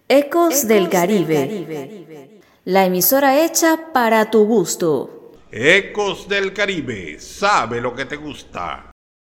Ecos del Caribe, la emisora hecha para tu gusto. Ecos del Caribe, sabe lo que te gusta.